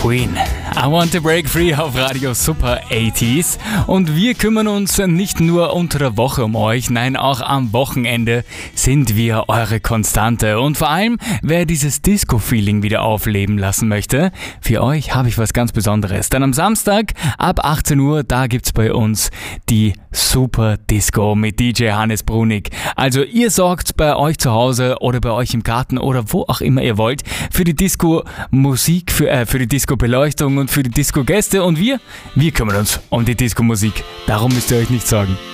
Queen. I Want to Break Free auf Radio Super 80s. Und wir kümmern uns nicht nur unter der Woche um euch, nein, auch am Wochenende sind wir eure Konstante. Und vor allem, wer dieses Disco-Feeling wieder aufleben lassen möchte, für euch habe ich was ganz Besonderes. Denn am Samstag ab 18 Uhr, da gibt's bei uns die Super Disco mit DJ Hannes Brunig. Also ihr sorgt bei euch zu Hause oder bei euch im Garten oder wo auch immer ihr wollt für die Disco-Musik, für die Disco-Beleuchtung und für die Disco-Gäste und wir kümmern uns um die Disco-Musik. Darum müsst ihr euch nichts sagen.